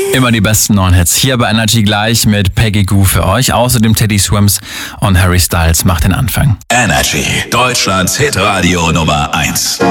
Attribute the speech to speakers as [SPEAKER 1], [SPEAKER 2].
[SPEAKER 1] Immer die besten neuen Hits hier bei Energy gleich mit Peggy Gou für euch. Außerdem Teddy Swims und Harry Styles macht den Anfang.
[SPEAKER 2] Energy, Deutschlands Hitradio Nummer 1.